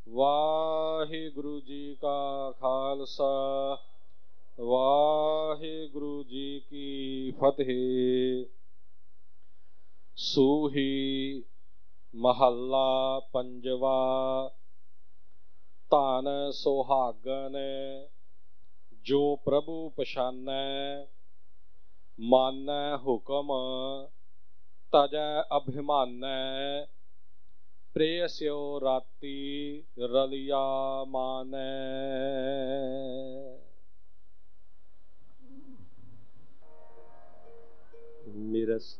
वाहिगुरु जी का खालसा वाहिगुरु जी की फतेह। सूही महला पंजवा। धन सुहागन जो प्रभु पछानै, मानै हुक्म तजै अभिमानै। प्रेयस्यो राती रलिया मानै। मेरा